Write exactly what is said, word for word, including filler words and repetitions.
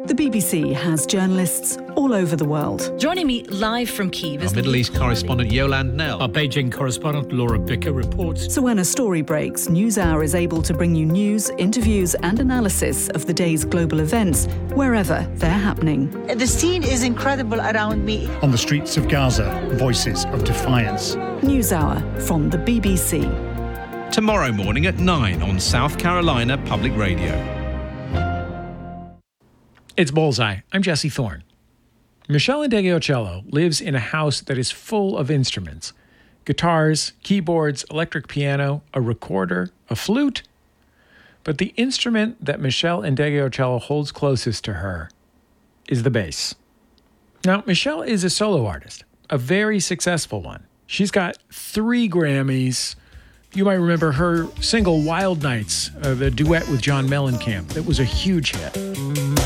The B B C has journalists all over the world. Joining me live from Kyiv is our Middle East correspondent Yolande Knell. Our Beijing correspondent Laura Bicker reports. So when a story breaks, NewsHour is able to bring you news, interviews and analysis of the day's global events wherever they're happening. The scene is incredible around me. On the streets of Gaza, voices of defiance. NewsHour from the B B C. Tomorrow morning at nine on South Carolina Public Radio. It's Bullseye. I'm Jesse Thorne. Meshell Ndegeocello lives in a house that is full of instruments. Guitars, keyboards, electric piano, a recorder, a flute. But the instrument that Meshell Ndegeocello holds closest to her is the bass. Now, Meshell is a solo artist, a very successful one. She's got three Grammys. You might remember her single Wild Nights, uh, the duet with John Mellencamp. That was a huge hit.